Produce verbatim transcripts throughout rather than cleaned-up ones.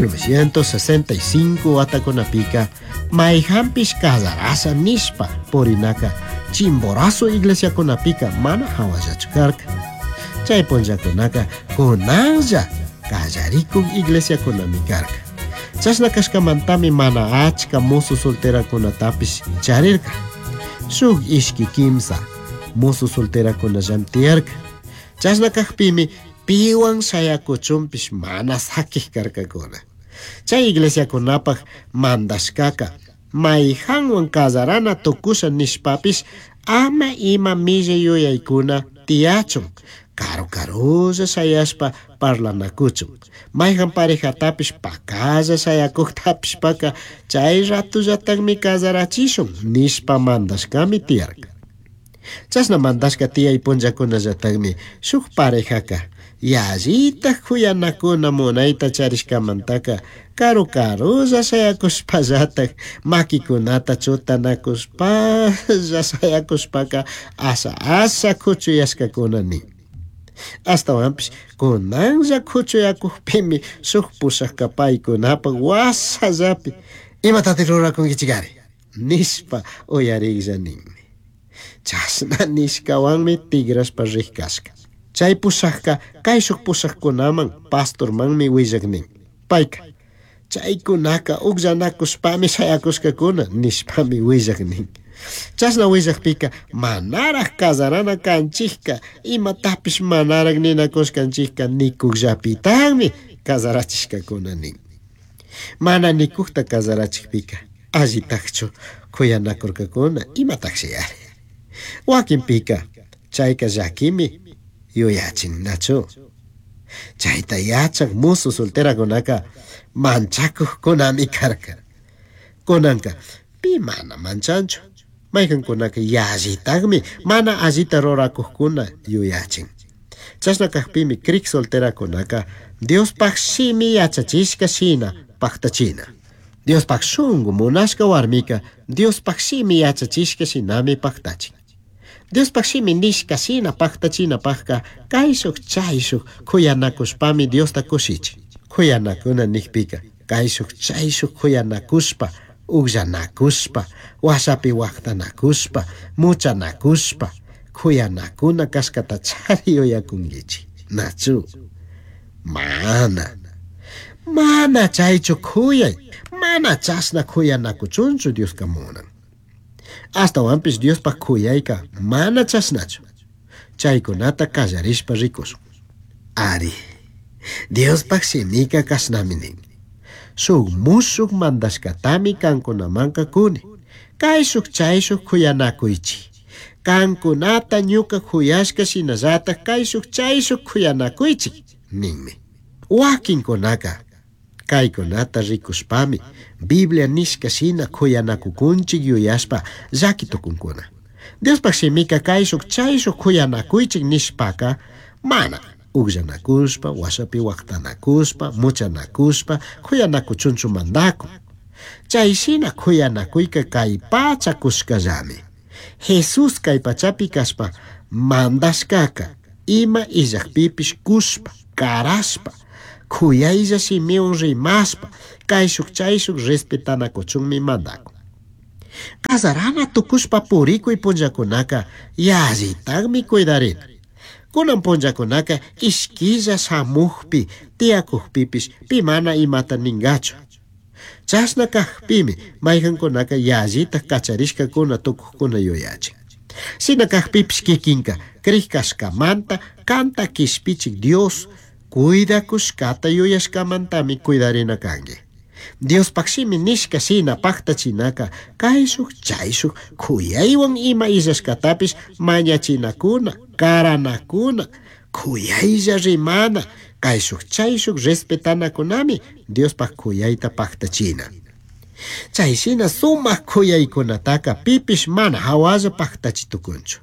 mil novecientos sesenta y cinco atakunapika mayhampish casarasa nispa porinaka chimborazo iglesiakunapika mana hawallachu karka. Chay punllakunaka kunanlla kallarikun iglesiakunami karka. Chashna kashkamantami mana achka musu solterakunatapish charirka. Shuk ishki kimsa musu solterakunallam tiyarka. Chashna kajpimi piwan shayakuchunpish mana sakik karkakuna. Chay iglesiakunapaj mandashkaka mayjanwan casarana tukusha nishpapish ama ima mille yuyaykuna tiyachun. Karu karulla shayashpa parlanakuchun. Mayjan parejatapish pakalla shayakuktapish paka chay ratullatanmi casarachishun nishpa mandashkami tiyarka. Chashna mandashka tiyay punllakunallatanmi shuk parejaka yallita kuyanakuna munayta charishkamantaka karu karulla shayakushpallatak makikunata chutanakushpalla shayakushpaka asa asa kuchuyashkakuna. Astawanpish kunanlla kuchuyakukpimi shuk pushakka paykunapak wasallapi imatati rurakunkichikari nishpa uyariklla ninmi. Chashna nishkawanmi tigrashpa rikashka. Chay pushakka kay shuk pushakkunaman pastormanmi willak nin. Payka chaykunaka ukllanakushpami shayakushkakuna nishpami willak nin. Chashna willakpika manaraq casarana kanchikka imatapish manaraq ninakushkanchikka nikukllapitanmi casarachishkakuna nin. Mana nikukta casarachikpika allitakchu kuyanakurkakuna imataqshi yari. Wakinpika chayka llakimi yuyachinnachu. Chayta yachaq musu solterakunaka manchakuqkunami karka. Kunanka pi mana manchanchu. Mayqankunaka yallitaqmi mana allita rurakuqkuna yuyachin. Chashna kaqpimi kriq solterakunaka Diospaq shimi yachachishka shina paqtachina. Diospaq shunqu munashka warmika Diospaq shimi yachachishka shinami paqtachin. Diospaq shimi nishka shina paqtachinapaqqa kayshuk chayshuk kuyanakushpami Diosta kushichin. Kuyanakuna nikpika kayshuk chayshuk kuyanakushpa ukllanakushpa washapi waqtanakushpa muchanakushpa kuyanakuna kashkata chari yuyakunkichik nachu. Mana mana chaychu kuyay mana chashna kuyanakuchunchu Dioska munan. Astawanpish Diospaq kuyayka mana chashnachu. Chaykunata kallarishpa rikushun. Ari Diospaq shimika kashnami nin. Shuk mushuk mandashkatami kankunamanka kuni. Kay shuk chayshuk kuyanakuychi. Kankunata ñuka kuyashka shinallatak kay shuk chayshuk kuyanakuychik ninmi. Wakinkunaka kaykunata rikushpami Biblia nishka shina kuyanakukunchik yuyashpa llakitukunkuna. Diospaq shimika kay shuk chayshuk kuyanakuychik nishpaka mana ukllanakushpa washapi waqtanakushpa muchanakushpa kuyanakuchunchu mandaku. Chayshina kuyanakuyka kay pacha kushkallami. Jesus kay pachapi kashpa mandashkaka ima illakpipish kushpa karashpa kuyaylla shimiwan rimashpa kay shuk chayshuk respetanakuchunmi mandaku. Casarana tukushpa purikuy punllakunaka yallitaqmi cuidarina. Kunan punllakunaka ishkilla shamuqpi tiyakukpipish pimana imata ningachu. Chashna kaqpimi mayqankunaka yallita kacharishkakuna tukuqkuna yuyachin. Sina kaqpipish kikinka kriqkashkamanta kanta kishpichik Dios cuidakushkata yuyashkamantami cuidarina kanki. Diospaq shimi nishka shina paqtachinaka kayshuk chayshuk kuyaywan ima illashkatapish mañachinakuna karanakuna kuyaylla rimana kayshuk chayshuk respetanakunami Diospaq kuyayta paqtachina. Chayshina sumaq kuyaykunataka pipish mana hawalla paqtachitukunchu.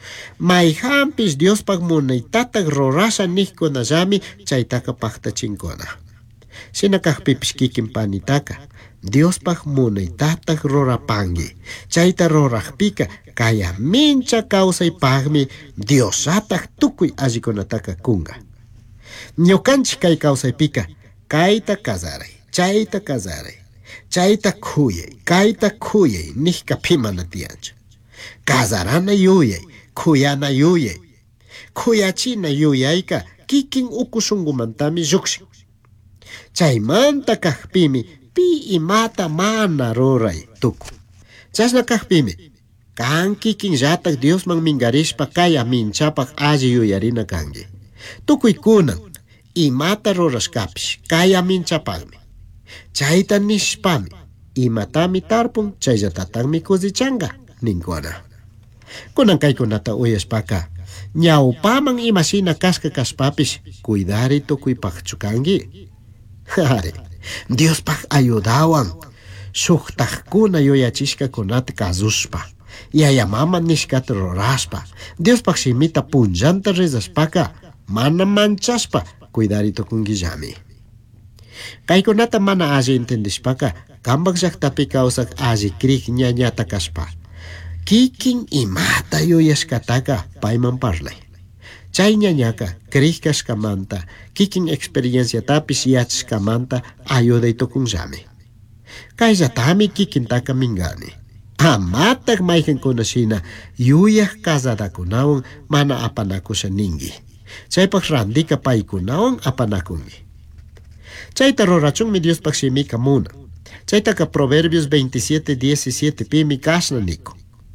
Mayhampish Diospaq munaytatak rurasha niqkunallami chaytaka paqtachinkuna. Sina kaqpipish kikinpanitaka Diospaq munaytatak rurapanki. Chayta ruraqpika kaya mincha kawsaypaqmi Diosatak tukuy allikunataka kunga. Ñukanchik kay kawsaypika kayta kasaray chayta kasaray, chayta khuyay, kayta khuyay nihka pimana tiyancha. Kasarana yuyay, khuyana yuyay. Khuyachina yuyayka kikin ukushungumantami llukshin. Chaymanta kajpimi pi imata mana ruray tuku. Chasna kajpimi kan kikin llatak Diosman mingarishpa kay aminchapak alli yuyarina kangi. Tukuykunan imata rurashkapish kay aminchapagmi. Chayta nishpami imatami tarpun chayllatatanmi kuzichanga ninkuna. Kunan kaykunata uyashpaka ñawpaman imashina kaska kaspapish cuidari tukuypakchu kangi. Hare, Diospak ayudawan suktajkuna yuyachishka kunata kazushpa, yaya mama nishkata rurashpa, Diospak shimita punllanta rizashpaka mana manchashpa cuidari tukungillami. Kaykunata mana alli entendishpaka kambak llaktapi kawsak alli krik ñañata kashpa, kikin imata yuyashkataka payman parlay. Chay ñañaka krikashkamanta kikin experienciatapish yachashkamanta ayuday tukunllami. Kayllatami kikintaka mingani. Amatak mayqinkunashina yuyaq kasadakunawan mana apanakusha ningi. Chaypak randika paykunawan apanakungi. Chayta rurachunmi Diospak shimika muna. Chaytaka Proverbios veintisiete diecisiete pimi kashna niku.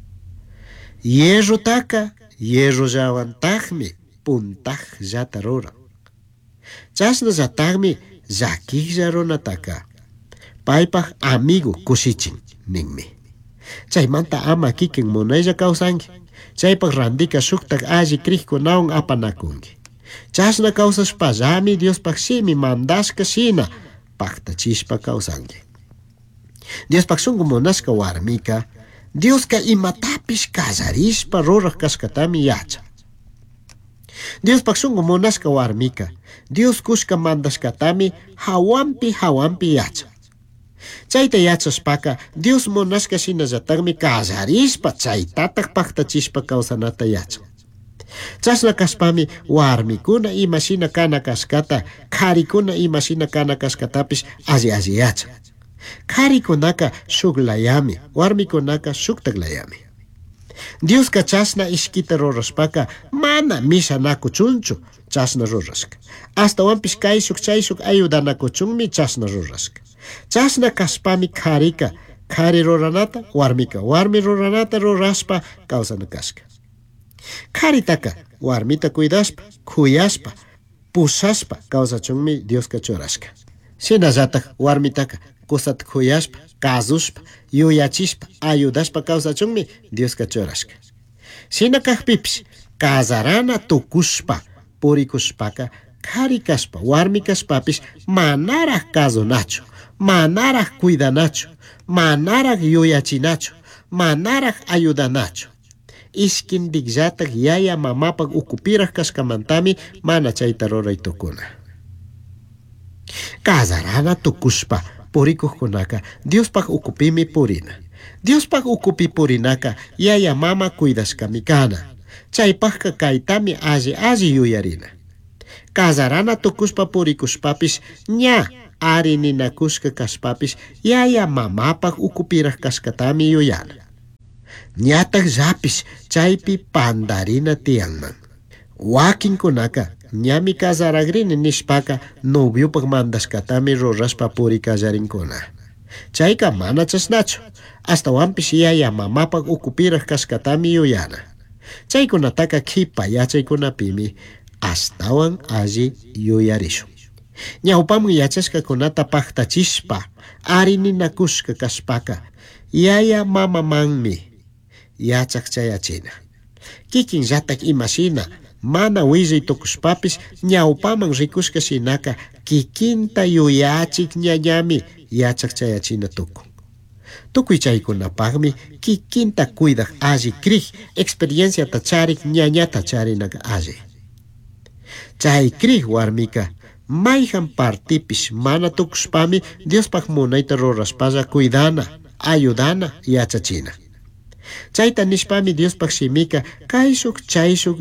Hierrotaka hierro llawantakmi puntaj llata ruran. Chasna llatakmi llakilla runataka paypaq amigo kushichin ninmi. Chaymanta ama kikin munaylla kawsanki. Chaypaq randika shuktak alli krikkunawan apanakunki. Chasna kawsashpallami Diospaq shimi mandashka shina paktachishpa kawsanki. Diospaq shunqu munashka warmika Dioska imatapish kasarishpa ruraq kashkatami yacha. Diospaq shunqu munashka warmika Dios kushka mandashkatami hawampi hawampi yacha. Chayta yachashpaka Dios munashka shinallatakmi kasarishpa chaytatak paktachishpa kawsanata yacha. Chasna kashpami warmikuna imashina kana kashkata karikuna imashina kana kashkatapish alli alli yacha. Karikunaka shuklayami, warmikunaka shuktaglayami. Dioska chasna ishkita rurashpaka mana mishanakuchunchu chasna rurashka. Hasta wampish kayshuk chayshuk ayudanakuchunmi chasna rurashka. Chasna kashpami karika kari ruranata, warmika warmi ruranata rurashpa kawsana kashka. Karitaka warmita cuidashpa, kuyashpa, pusashpa kawsachunmi Dioska churashka. Shinallatak warmitaka kusata kuyashpa, kazushpa, yuyachishpa, ayudashpa kawsachunmi Dioska churashka. Shina kajpipish kasarana tukushpa, purikushpaka karikashpa, warmikashpapish manaraq kazunachu, manaraq cuidanachu, manaraq yuyachinachu, manaraq ayudanachu. Ishkintikllatak yaya mamapak ukupiraq kashkamantami mana chayta ruraytukuna. Kasarana tukushpa purikuqkunaka Diospak ukupimi purina. Diospak ukupi purinaka yaya mama cuidashkami kana. Chaypaqqa kaytami alli alli yuyarina. Kasarana tukushpa purikushpapish ña ari ninakushka kashpapish yaya mamapak ukupiraq kashkatami yuyana. Ñatak llapish chaypi pandarina tiyanman. Wakinkunaka ñami kasaragrini nishpaka noviupak mandashkatami rurashpa purikallarinkuna. Chayka mana chasnachu. Hasta wampish yaya mamapak ukupiraq kashkatami yuyana. Chaykunataka kipa yachaykunapimi astawan alli yuyarishun. Ñawpaman yachashkakunata paktachishpa ari ninakushka kashpaka yaya mamamanmi yachak chayachina. Kikin llatak imashina mana willay tukushpapish ñawpaman rikushka shinaka kikinta yuyachik ñañami yachak chayachina tuku. Tukuy chaykunapaqmi kikinta cuidaq alli krik experienciata charik ñañata charinaka alli. Chay krik warmika mayhan partipish mana tukushpami Diospaq munayta rurashpalla cuidana, ayudana yachachina. Chayta nishpami Diospaq shimika kayshuk chayshuk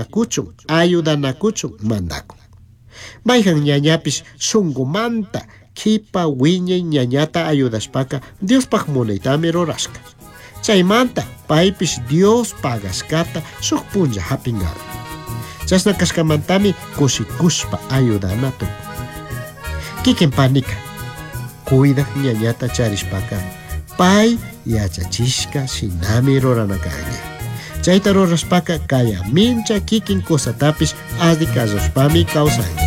yachachinakuchun, ayudanakuchun mandakun. Mayhan ñañapish shunqumanta kipa wiñay ñañata ayudashpaka Dios pag munaytami rurashka. Chaymanta paypish Dios pagaskata suk punlla hapingara. Chasna kashkamantami kusikushpa ayudana tuku. Kikin panika cuida ñañata charishpaka pay yachachishka shinami ruranakanya. Chayta rurashpaka kaya mincha kikin kusatapish asdi kazoshpami kawsanya.